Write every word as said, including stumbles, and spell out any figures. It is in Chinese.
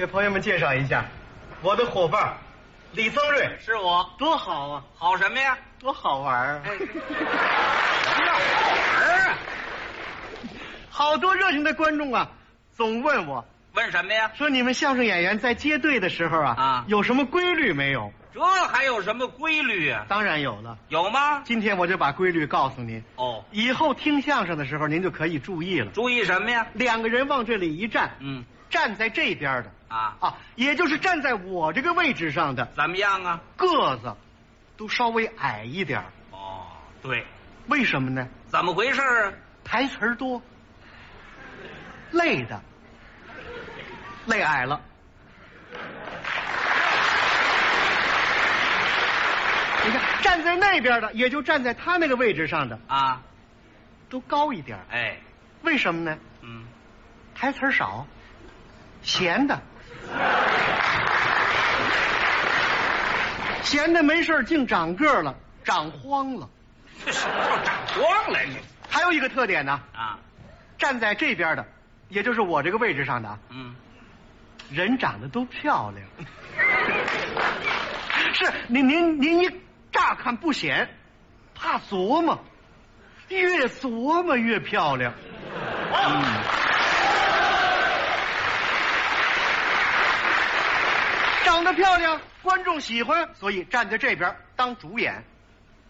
朋友们介绍一下，我的伙伴李增瑞， 是我。 多好啊！ 好什么呀？ 多好玩啊！ 哎，什么叫好玩啊？ 好多热情的观众啊，总问我， 问什么呀？ 说你们相声演员在接队的时候啊， 啊有什么规律没有？ 这还有什么规律啊？ 当然有了， 有吗？ 今天我就把规律告诉您。 哦， 以后听相声的时候，您就可以注意了。 注意什么呀？ 两个人往这里一站， 嗯， 站在这边的啊啊，也就是站在我这个位置上的， 怎么样啊？ 个子都稍微矮一点。 哦，对， 为什么呢？ 怎么回事啊？ 台词儿多，累的，累矮了。你看，站在那边的，也就站在他那个位置上的， 啊， 都高一点。 哎， 为什么呢？ 嗯， 台词儿少，闲的，闲的没事儿净长个儿了，长慌了。 这什么叫长光了？你还有一个特点呢， 啊， 站在这边的，也就是我这个位置上的， 嗯， 人长得都漂亮。是您您您一乍看不显，怕琢磨，越琢磨越漂亮。嗯，长得漂亮，观众喜欢，所以站在这边当主演。